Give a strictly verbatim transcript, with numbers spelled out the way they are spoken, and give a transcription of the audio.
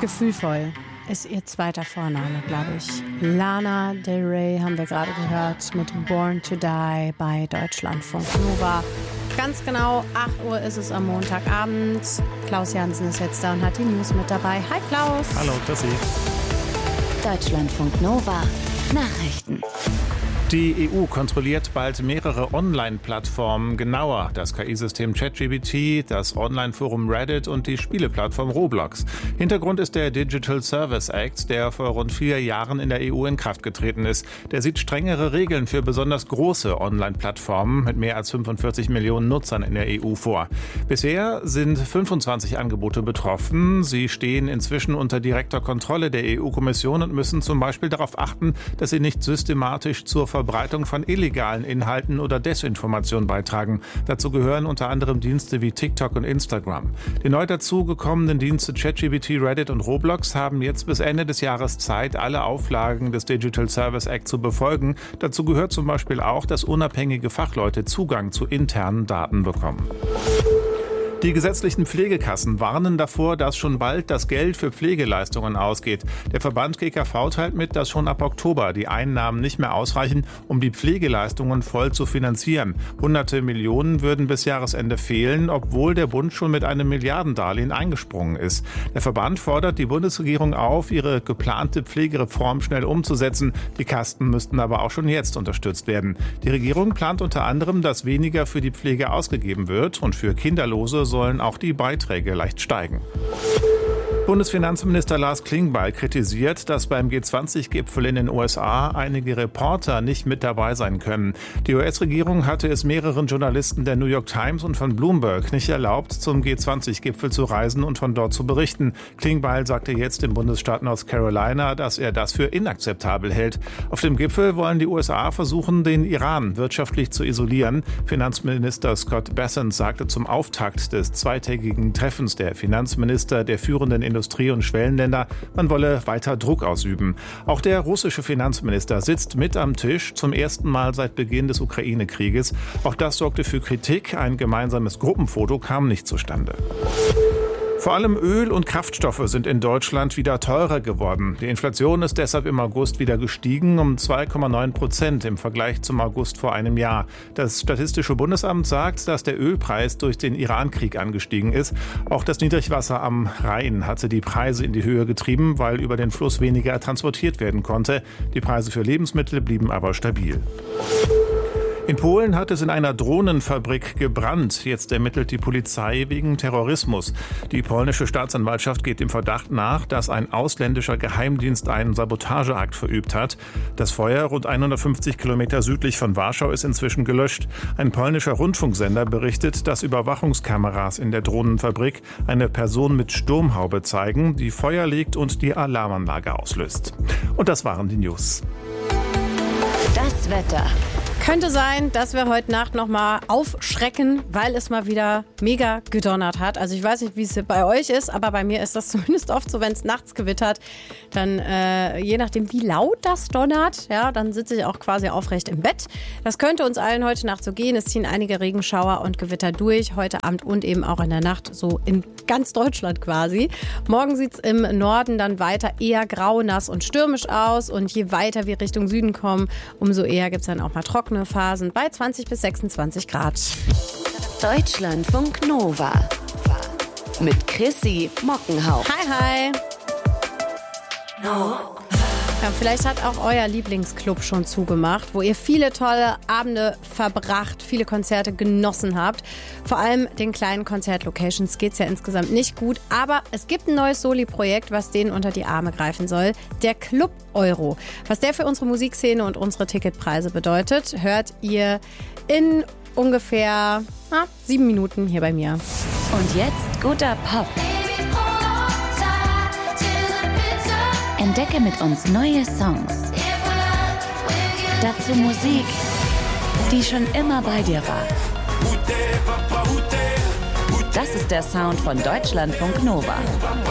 Gefühlvoll ist ihr zweiter Vorname, glaube ich. Lana Del Rey haben wir gerade gehört mit Born to Die bei Deutschlandfunk Nova. Ganz genau acht Uhr ist es am Montagabend. Klaus Jansen ist jetzt da und hat die News mit dabei. Hi Klaus. Hallo Chrissy. Deutschlandfunk Nova Nachrichten. Die E U kontrolliert bald mehrere Online-Plattformen genauer. Das K I-System ChatGPT, das Online-Forum Reddit und die Spieleplattform Roblox. Hintergrund ist der Digital Service Act, der vor rund vier Jahren in der E U in Kraft getreten ist. Der sieht strengere Regeln für besonders große Online-Plattformen mit mehr als fünfundvierzig Millionen Nutzern in der E U vor. Bisher sind fünfundzwanzig Angebote betroffen. Sie stehen inzwischen unter direkter Kontrolle der E U-Kommission und müssen zum Beispiel darauf achten, dass sie nicht systematisch zur Verbreitung von illegalen Inhalten oder Desinformation beitragen. Dazu gehören unter anderem Dienste wie TikTok und Instagram. Die neu dazugekommenen Dienste ChatGPT, Reddit und Roblox haben jetzt bis Ende des Jahres Zeit, alle Auflagen des Digital Service Act zu befolgen. Dazu gehört zum Beispiel auch, dass unabhängige Fachleute Zugang zu internen Daten bekommen. Die gesetzlichen Pflegekassen warnen davor, dass schon bald das Geld für Pflegeleistungen ausgeht. Der Verband G K V teilt mit, dass schon ab Oktober die Einnahmen nicht mehr ausreichen, um die Pflegeleistungen voll zu finanzieren. Hunderte Millionen würden bis Jahresende fehlen, obwohl der Bund schon mit einem Milliardendarlehen eingesprungen ist. Der Verband fordert die Bundesregierung auf, ihre geplante Pflegereform schnell umzusetzen. Die Kassen müssten aber auch schon jetzt unterstützt werden. Die Regierung plant unter anderem, dass weniger für die Pflege ausgegeben wird und für Kinderlose sollen auch die Beiträge leicht steigen. Bundesfinanzminister Lars Klingbeil kritisiert, dass beim G zwanzig Gipfel in den U S A einige Reporter nicht mit dabei sein können. Die U S-Regierung hatte es mehreren Journalisten der New York Times und von Bloomberg nicht erlaubt, zum G zwanzig Gipfel zu reisen und von dort zu berichten. Klingbeil sagte jetzt im Bundesstaat North Carolina, dass er das für inakzeptabel hält. Auf dem Gipfel wollen die U S A versuchen, den Iran wirtschaftlich zu isolieren. Finanzminister Scott Bessent sagte zum Auftakt des zweitägigen Treffens der Finanzminister der führenden Industrie- und Schwellenländer, man wolle weiter Druck ausüben. Auch der russische Finanzminister sitzt mit am Tisch, zum ersten Mal seit Beginn des Ukraine-Krieges. Auch das sorgte für Kritik. Ein gemeinsames Gruppenfoto kam nicht zustande. Vor allem Öl und Kraftstoffe sind in Deutschland wieder teurer geworden. Die Inflation ist deshalb im August wieder gestiegen, um zwei Komma neun Prozent im Vergleich zum August vor einem Jahr. Das Statistische Bundesamt sagt, dass der Ölpreis durch den Iran-Krieg angestiegen ist. Auch das Niedrigwasser am Rhein hatte die Preise in die Höhe getrieben, weil über den Fluss weniger transportiert werden konnte. Die Preise für Lebensmittel blieben aber stabil. In Polen hat es in einer Drohnenfabrik gebrannt. Jetzt ermittelt die Polizei wegen Terrorismus. Die polnische Staatsanwaltschaft geht dem Verdacht nach, dass ein ausländischer Geheimdienst einen Sabotageakt verübt hat. Das Feuer rund hundertfünfzig Kilometer südlich von Warschau ist inzwischen gelöscht. Ein polnischer Rundfunksender berichtet, dass Überwachungskameras in der Drohnenfabrik eine Person mit Sturmhaube zeigen, die Feuer legt und die Alarmanlage auslöst. Und das waren die News. Das Wetter. Könnte sein, dass wir heute Nacht noch mal aufschrecken, weil es mal wieder mega gedonnert hat. Also ich weiß nicht, wie es bei euch ist, aber bei mir ist das zumindest oft so, wenn es nachts gewittert, dann äh, je nachdem, wie laut das donnert, ja, dann sitze ich auch quasi aufrecht im Bett. Das könnte uns allen heute Nacht so gehen. Es ziehen einige Regenschauer und Gewitter durch, heute Abend und eben auch in der Nacht, so in ganz Deutschland quasi. Morgen sieht es im Norden dann weiter eher grau, nass und stürmisch aus. Und je weiter wir Richtung Süden kommen, umso eher gibt es dann auch mal trockene Phasen bei zwanzig bis sechsundzwanzig Grad. Deutschlandfunk Nova mit Chrissy Mockenhaupt. Hi, hi. No. Ja, vielleicht hat auch euer Lieblingsclub schon zugemacht, wo ihr viele tolle Abende verbracht, viele Konzerte genossen habt. Vor allem den kleinen Konzertlocations geht es ja insgesamt nicht gut. Aber es gibt ein neues Soli-Projekt, was denen unter die Arme greifen soll. Der Club Euro. Was der für unsere Musikszene und unsere Ticketpreise bedeutet, hört ihr in ungefähr na, sieben Minuten hier bei mir. Und jetzt guter Pop. Entdecke mit uns neue Songs. Dazu Musik, die schon immer bei dir war. Das ist der Sound von Deutschlandfunk Nova.